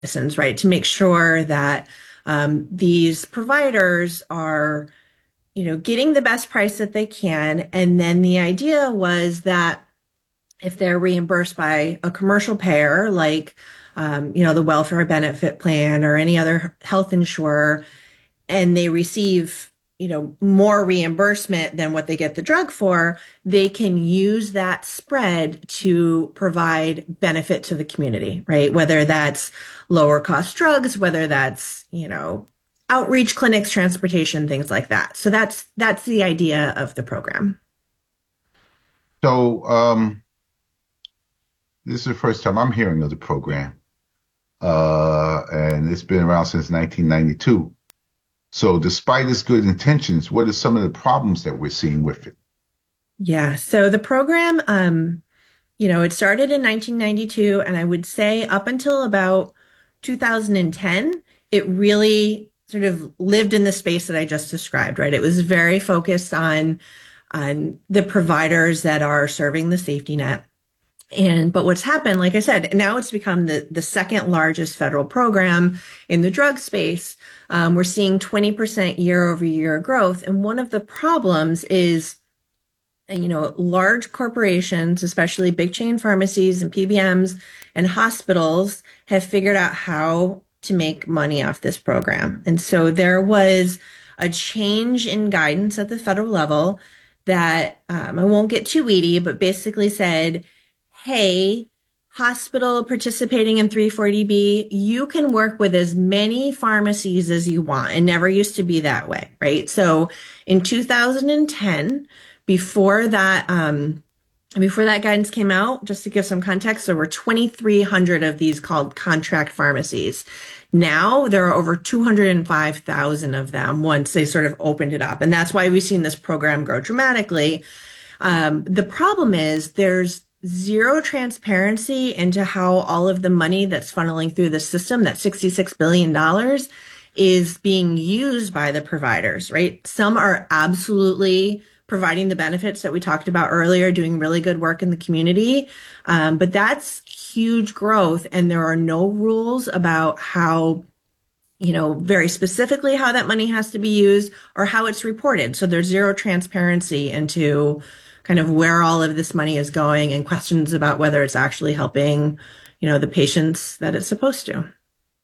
citizens, right? To make sure that these providers are, getting the best price that they can. And then the idea was that if they're reimbursed by a commercial payer, like, the welfare benefit plan or any other health insurer, and they receive, more reimbursement than what they get the drug for, they can use that spread to provide benefit to the community, right? Whether that's lower cost drugs, whether that's, outreach clinics, transportation, things like that. So that's the idea of the program. So this is the first time I'm hearing of the program, and it's been around since 1992. So despite its good intentions, what are some of the problems that we're seeing with it? Yeah. So the program, it started in 1992, and I would say up until about 2010, it really sort of lived in the space that I just described, right? It was very focused on the providers that are serving the safety net. But what's happened, like I said, now it's become the second largest federal program in the drug space. We're seeing 20% year over year growth. And one of the problems is, large corporations, especially big chain pharmacies and PBMs and hospitals, have figured out how to make money off this program. And so there was a change in guidance at the federal level that I won't get too weedy, but basically said, hey, hospital participating in 340B, you can work with as many pharmacies as you want. It never used to be that way, right? So in 2010, before that, before that guidance came out, just to give some context, there were 2,300 of these called contract pharmacies. Now there are over 205,000 of them once they sort of opened it up. And that's why we've seen this program grow dramatically. The problem is there's zero transparency into how all of the money that's funneling through the system, that $66 billion, is being used by the providers, right? Some are absolutely providing the benefits that we talked about earlier, doing really good work in the community. But that's huge growth, and there are no rules about how, very specifically how that money has to be used or how it's reported. So there's zero transparency into kind of where all of this money is going and questions about whether it's actually helping, the patients that it's supposed to.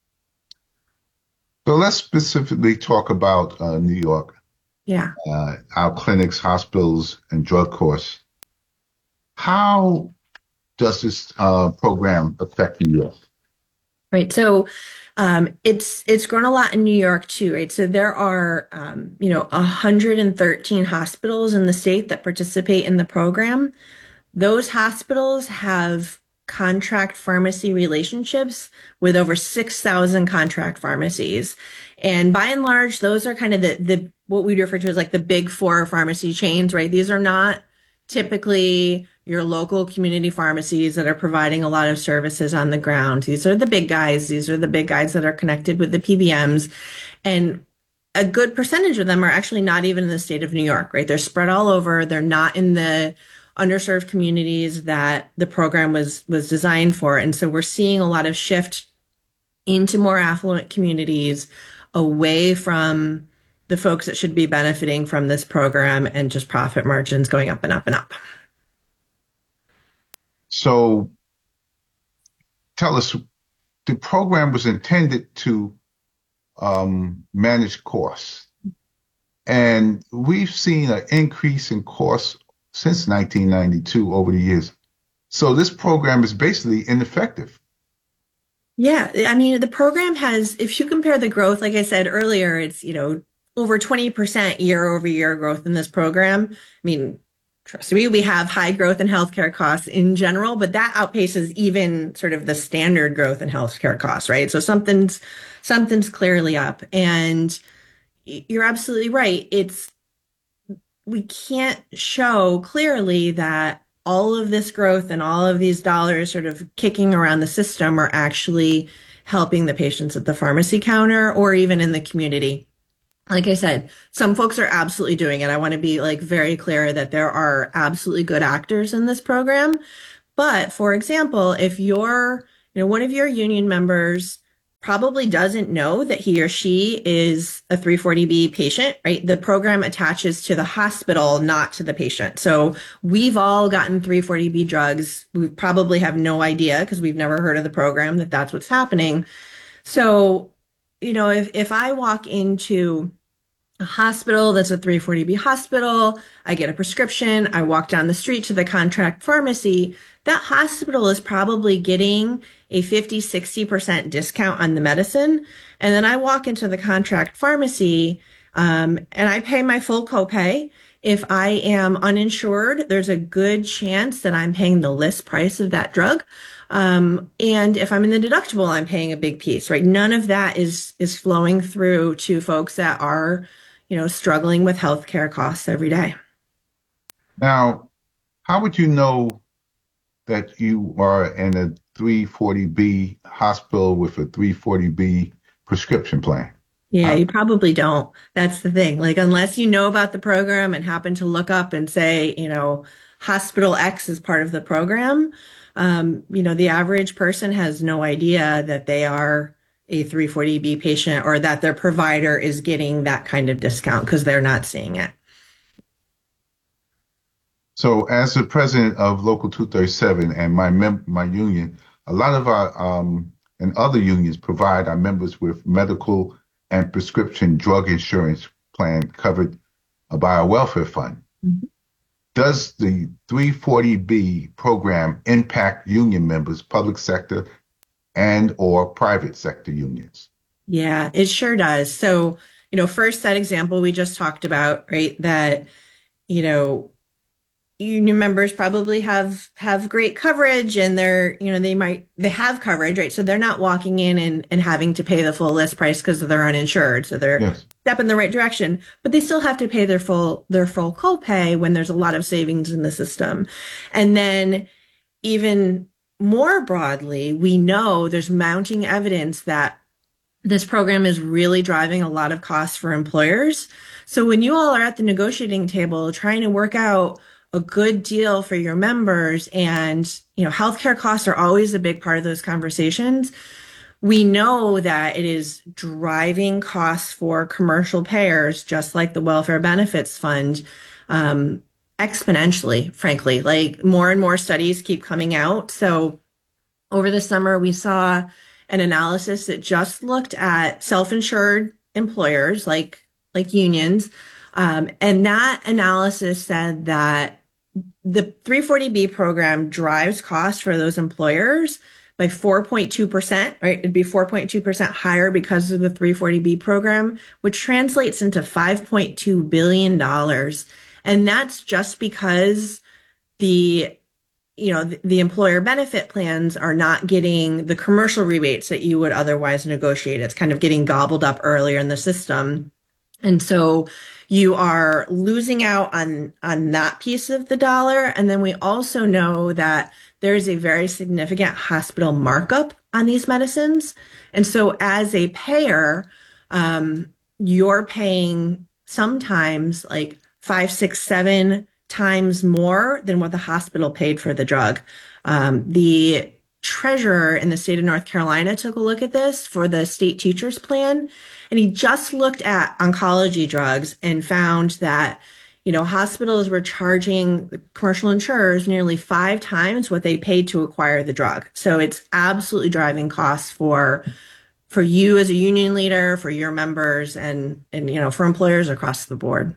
So let's specifically talk about New York, Yeah. our clinics, hospitals, and drug courts. How does this program affect New York? Right. So it's grown a lot in New York too, right? So there are 113 hospitals in the state that participate in the program. Those hospitals have contract pharmacy relationships with over 6,000 contract pharmacies. And by and large, those are kind of the what we refer to as like the big four pharmacy chains, right? These are not typically your local community pharmacies that are providing a lot of services on the ground. These are the big guys. These are the big guys that are connected with the PBMs. And a good percentage of them are actually not even in the state of New York, right? They're spread all over. They're not in the underserved communities that the program was designed for. And so we're seeing a lot of shift into more affluent communities away from the folks that should be benefiting from this program and just profit margins going up and up and up. So tell us, the program was intended to manage costs, and we've seen an increase in costs since 1992 over the years. So this program is basically ineffective. Yeah, I mean, the program has, if you compare the growth, like I said earlier, it's, over 20% year over year growth in this program. I mean, trust me, we have high growth in healthcare costs in general, but that outpaces even sort of the standard growth in healthcare costs, right? So something's clearly up. And you're absolutely right. We can't show clearly that all of this growth and all of these dollars sort of kicking around the system are actually helping the patients at the pharmacy counter or even in the community. Like I said, some folks are absolutely doing it. I want to be like very clear that there are absolutely good actors in this program. But for example, if you're, one of your union members probably doesn't know that he or she is a 340B patient, right? The program attaches to the hospital, not to the patient. So we've all gotten 340B drugs. We probably have no idea because we've never heard of the program that that's what's happening. So, if I walk into a hospital that's a 340B hospital, I get a prescription, I walk down the street to the contract pharmacy, that hospital is probably getting a 50-60% discount on the medicine. And then I walk into the contract pharmacy, and I pay my full copay. If I am uninsured, there's a good chance that I'm paying the list price of that drug. And if I'm in the deductible, I'm paying a big piece, right? None of that is flowing through to folks that are struggling with healthcare costs every day. Now, how would you know that you are in a 340B hospital with a 340B prescription plan? Yeah, How, you probably don't. That's the thing. Like, unless you know about the program and happen to look up and say, Hospital X is part of the program, the average person has no idea that they are a 340B patient or that their provider is getting that kind of discount because they're not seeing it. so, as the president of Local 237 and my union, a lot of our and other unions provide our members with medical and prescription drug insurance plan covered by our welfare fund. Mhm. Does the 340B program impact union members, public sector and or private sector unions? Yeah, it sure does. So, first, that example we just talked about, right? That, you know, union members probably have great coverage and they have coverage, right? So they're not walking in and having to pay the full list price because they're uninsured. So they're Yes. step in the right direction, but they still have to pay their full copay when there's a lot of savings in the system. And then even more broadly, we know there's mounting evidence that this program is really driving a lot of costs for employers. So when you all are at the negotiating table trying to work out a good deal for your members and, healthcare costs are always a big part of those conversations. We know that it is driving costs for commercial payers, just like the Welfare Benefits Fund, exponentially, frankly. Like more and more studies keep coming out. So over the summer, we saw an analysis that just looked at self-insured employers like unions. And that analysis said that the 340B program drives costs for those employers by 4.2%, right? It'd be 4.2% higher because of the 340B program, which translates into $5.2 billion. And that's just because the the employer benefit plans are not getting the commercial rebates that you would otherwise negotiate. It's kind of getting gobbled up earlier in the system. And so you are losing out on that piece of the dollar. And then we also know that there's a very significant hospital markup on these medicines. And so as a payer, you're paying sometimes like five, six, 7 times more than what the hospital paid for the drug. The treasurer in the state of North Carolina took a look at this for the state teachers plan, and he just looked at oncology drugs and found that, hospitals were charging the commercial insurers nearly 5 times what they paid to acquire the drug. So it's absolutely driving costs for you as a union leader, for your members, and for employers across the board.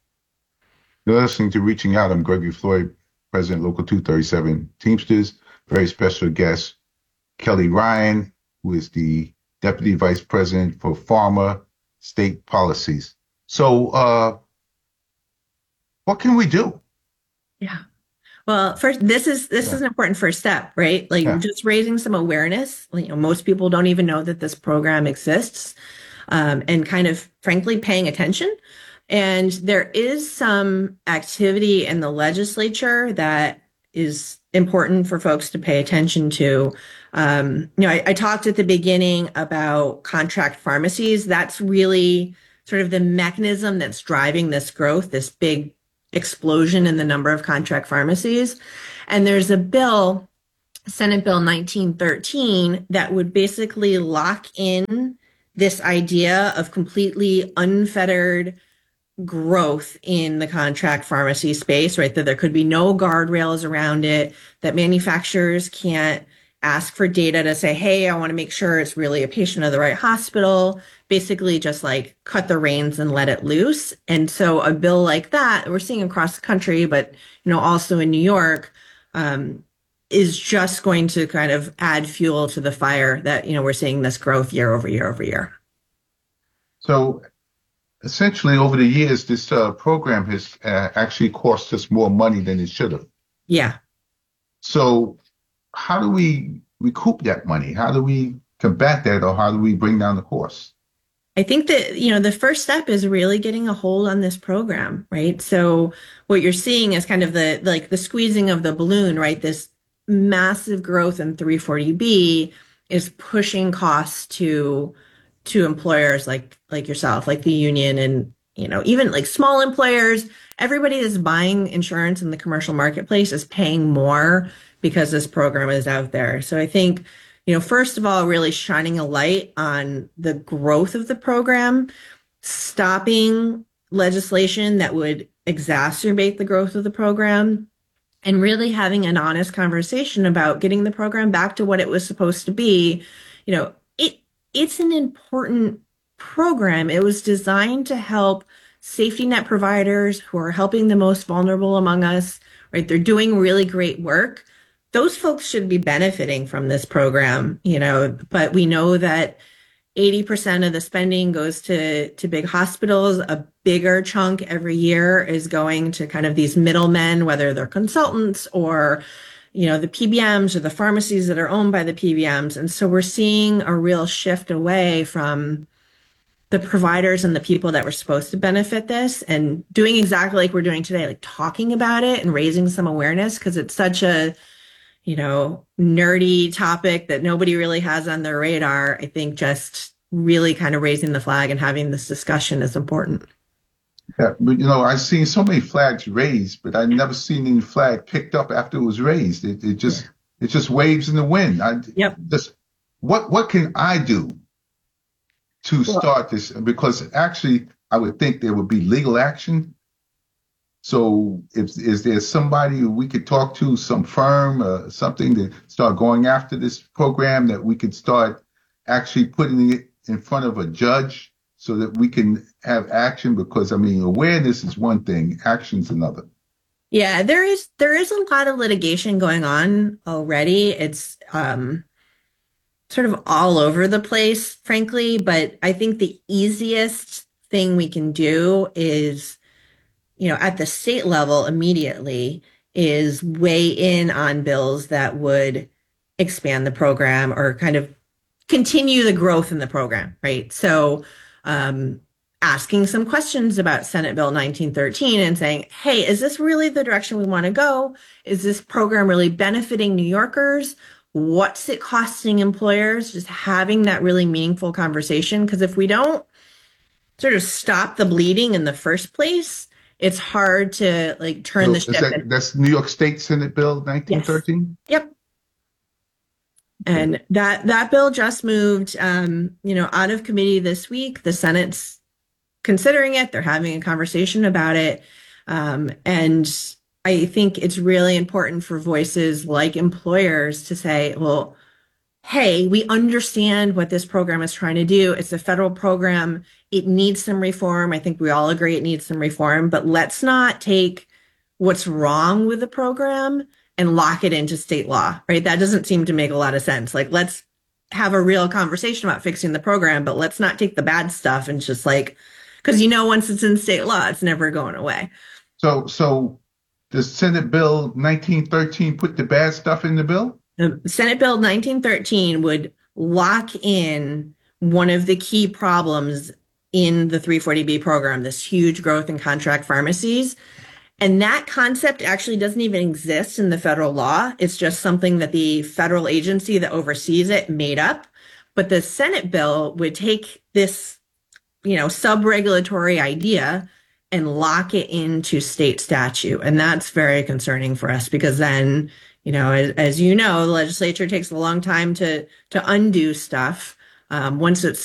You're listening to Reaching Out. I'm Gregory Floyd, President Local 237 Teamsters. Very special guest, Kelly Ryan, who is the Deputy Vice President for Pharma State Policies. So, what can we do? Yeah. Well, first, this is Yeah, an important first step, right? Like yeah. just raising some awareness. Most people don't even know that this program exists, and kind of frankly paying attention. And there is some activity in the legislature that is important for folks to pay attention to. I talked at the beginning about contract pharmacies. That's really sort of the mechanism that's driving this growth, this big explosion in the number of contract pharmacies. And there's a bill Senate Bill 1913 that would basically lock in this idea of completely unfettered growth in the contract pharmacy space, right? That there could be no guardrails around it, that manufacturers can't ask for data to say, hey, I want to make sure it's really a patient of the right hospital. Basically, just like cut the reins and let it loose. And so a bill like that, we're seeing across the country, but also in New York, um, is just going to kind of add fuel to the fire that, we're seeing this growth year over year over year. So essentially, over the years, this program has actually cost us more money than it should have. Yeah. So how do we recoup that money? How do we combat that, or how do we bring down the cost? I think that, the first step is really getting a hold on this program, right? So what you're seeing is kind of the squeezing of the balloon, right? This massive growth in 340B is pushing costs to employers like yourself, like the union and, even like small employers. Everybody that's buying insurance in the commercial marketplace is paying more because this program is out there. So I think first of all, really shining a light on the growth of the program, stopping legislation that would exacerbate the growth of the program, and really having an honest conversation about getting the program back to what it was supposed to be. You know, it's an important program. It was designed to help safety net providers who are helping the most vulnerable among us, right? They're doing really great work. Those folks should be benefiting from this program, but we know that 80% of the spending goes to big hospitals. A bigger chunk every year is going to kind of these middlemen, whether they're consultants or, the PBMs or the pharmacies that are owned by the PBMs. And so we're seeing a real shift away from the providers and the people that were supposed to benefit this and doing exactly like we're doing today, like talking about it and raising some awareness because it's such a nerdy topic that nobody really has on their radar. I think just really kind of raising the flag and having this discussion is important. Yeah, but I've seen so many flags raised, but I never seen any flag picked up after it was raised. It just waves in the wind. Yep. Just what can I do to Well, start this? Because actually, I would think there would be legal action. So, is there somebody we could talk to, some firm, something to start going after this program that we could start actually putting it in front of a judge so that we can have action? Because I mean, awareness is one thing, action's another. yeah, there is a lot of litigation going on already. It's sort of all over the place, frankly, but I think the easiest thing we can do is at the state level immediately is weigh in on bills that would expand the program or kind of continue the growth in the program, right? So, asking some questions about Senate Bill 1913 and saying, hey, is this really the direction we want to go? Is this program really benefiting New Yorkers? What's it costing employers? Just having that really meaningful conversation. Because if we don't sort of stop the bleeding in the first place, it's hard to like turn the So ship. that's New York State Senate Bill Yes. 1913? Yep. Okay. And that bill just moved, out of committee this week. The Senate's considering it. They're having a conversation about it. And I think it's really important for voices like employers to say, well, hey, we understand what this program is trying to do. It's a federal program. It needs some reform. I think we all agree it needs some reform, but let's not take what's wrong with the program and lock it into state law, right? That doesn't seem to make a lot of sense. Like, let's have a real conversation about fixing the program, but let's not take the bad stuff and just like, because once it's in state law, it's never going away. So does Senate Bill 1913 put the bad stuff in the bill? Senate Bill 1913 would lock in one of the key problems in the 340B program, this huge growth in contract pharmacies. And that concept actually doesn't even exist in the federal law. It's just something that the federal agency that oversees it made up. But the Senate bill would take this, sub-regulatory idea and lock it into state statute. And that's very concerning for us because then, as you know, the legislature takes a long time to undo stuff. Once it's